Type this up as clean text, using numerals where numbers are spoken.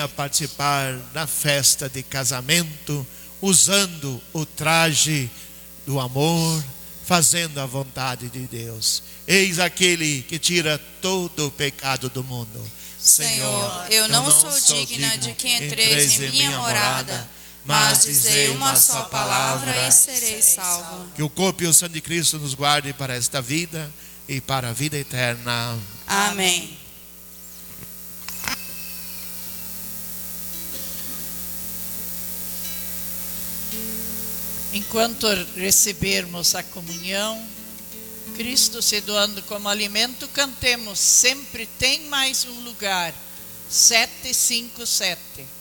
venha participar da festa de casamento, usando o traje do amor, fazendo a vontade de Deus. Eis aquele que tira todo o pecado do mundo. Senhor, eu não sou digna de que entreis em minha morada, mas dizei uma só palavra e serei salvo. Que o corpo e o sangue de Cristo nos guarde para esta vida e para a vida eterna. Amém. Enquanto recebermos a comunhão, Cristo se doando como alimento, cantemos Sempre Tem Mais Um Lugar, 757.